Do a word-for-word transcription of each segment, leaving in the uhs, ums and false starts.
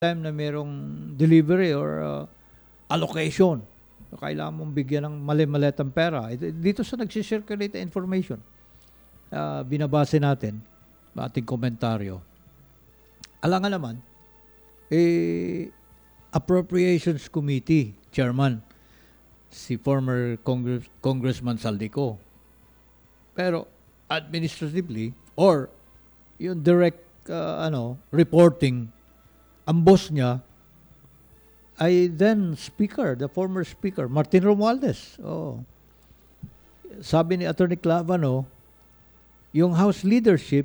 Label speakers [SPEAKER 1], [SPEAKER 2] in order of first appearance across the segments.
[SPEAKER 1] time na merong delivery or uh, allocation. So, kailangan mong bigyan ng mali-maletang pera. Dito sa nagsisirculate information, uh, binabase natin, ating komentaryo. Alangan naman, eh, Appropriations Committee Chairman, si former Congress, Congressman Saldico. Pero administratively, or yung direct uh, ano reporting, ang boss niya ay then speaker, the former speaker, Martin Romualdez. Oh. Sabi ni Attorney Clavano, yung House leadership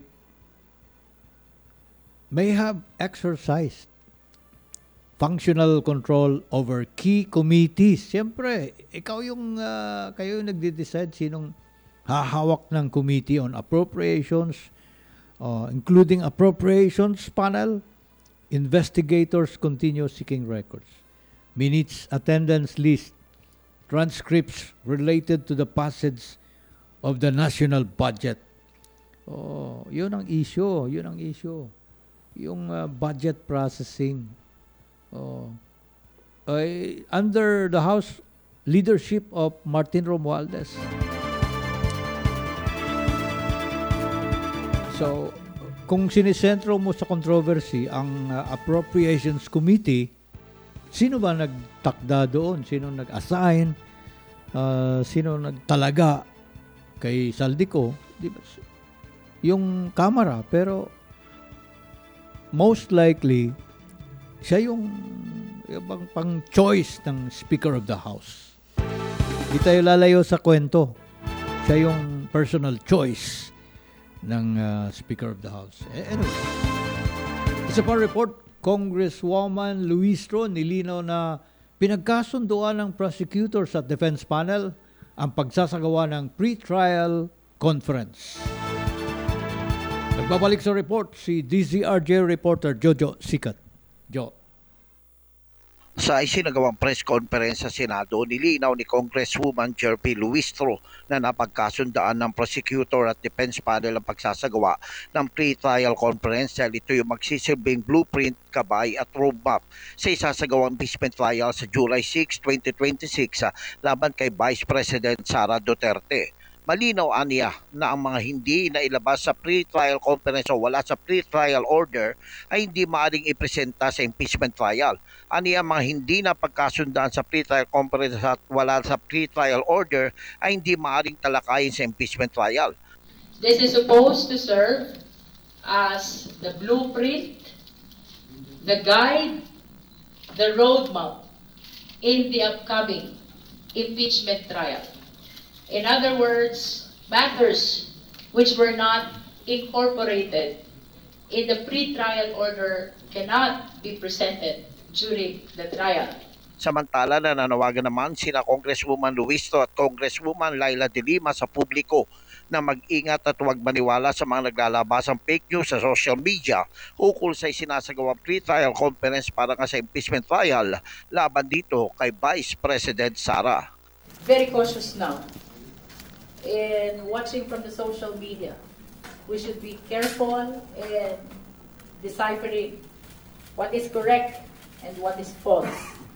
[SPEAKER 1] may have exercised functional control over key committees. Siyempre, ikaw yung, uh, kayo yung nagde-decide sinong hahawak ng Committee on Appropriations, uh, including Appropriations Panel. Investigators continue seeking records, minutes, attendance list, transcripts related to the passage of the national budget. Oh, yun ang issue, yun ang issue. Yung uh, budget processing. Oh. Uh, under the House leadership of Martin Romualdez. So, kung sinisentro mo sa controversy ang uh, Appropriations Committee, sino ba nagtakda doon? Sino nag-assign? Uh, sino nagtalaga kay Saldico? Di ba? Yung Kamara, pero most likely, siya yung, yung pang choice ng Speaker of the House. Di tayo lalayo sa kwento. Siya yung personal choice ng uh, Speaker of the House. Eh, anyway, isa pa report, Congresswoman Luistro nilinaw na pinagkasunduan ng prosecutors at defense panel ang pagsasagawa ng pre-trial conference. Nagbabalik sa report si D Z R J reporter Jojo Sikat. Jo.
[SPEAKER 2] Sa isinagawang press conference sa Senado, nilinaw ni Congresswoman Jerpy Luistro na napagkasundaan ng prosecutor at defense panel ang pagsasagawa ng pre-trial conference dahil ito yung magsisilbing blueprint, gabay at roadmap sa isasagawang impeachment trial sa July sixth, twenty twenty-six laban kay Vice President Sara Duterte. Malinaw aniya na ang mga hindi na ilabas sa pre-trial conference o wala sa pre-trial order ay hindi maaaring ipresenta sa impeachment trial. Aniya mga hindi na pagkasundaan sa pre-trial conference at wala sa pre-trial order ay hindi maaaring talakayin sa impeachment trial.
[SPEAKER 3] This is supposed to serve as the blueprint, the guide, the roadmap in the upcoming impeachment trial. In other words, matters which were not incorporated in the pre-trial order cannot be presented during the trial.
[SPEAKER 2] Samantala, nananawagan naman sina Congresswoman Luistro at Congresswoman Laila De Lima sa publiko na mag-ingat at huwag maniwala sa mga naglalabasang fake news sa social media ukol sa isinasagawang pre-trial conference para nga sa impeachment trial laban dito kay Vice President Sara.
[SPEAKER 3] Very cautious now. In watching from the social media, we should be careful in deciphering what is correct and what is false.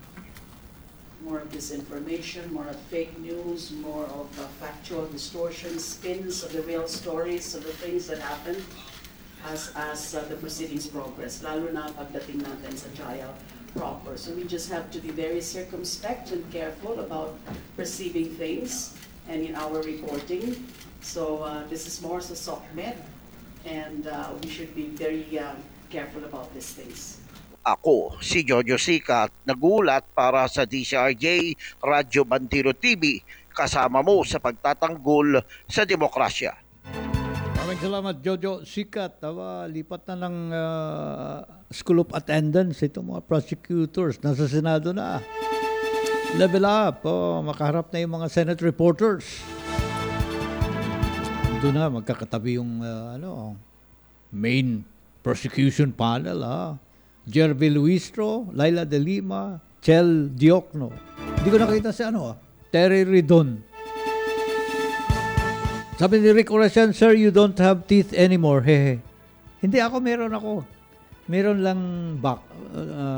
[SPEAKER 4] More of disinformation, more of fake news, more of uh, factual distortions, spins of the real stories of the things that happen as as uh, the proceedings progress, lalo na pagdating natin sa trial proper. So we just have to be very circumspect and careful about perceiving things and in our reporting. So uh, this is more sa SOCMED and uh, we should be very uh, careful about these things.
[SPEAKER 2] Ako, si Jojo Sikat, nagulat para sa D Z R J Radyo Bandiro T V, kasama mo sa pagtatanggol sa demokrasya.
[SPEAKER 1] Maraming salamat, Jojo Sikat. Tawa, lipat na ng uh, school of attendance itong mga prosecutors. Nasa Senado na. Level up. Oh, makaharap na yung mga Senate reporters. Doon na, magkakatabi yung uh, ano, main prosecution panel. Ha? Jervy Luistro, Laila De Lima, Chel Diokno. Hindi ko nakita si ano, Terry Ridon. Sabi ni Rick Oresan, "Sir, you don't have teeth anymore." Hehe. Hindi ako, meron ako. meron lang back, uh,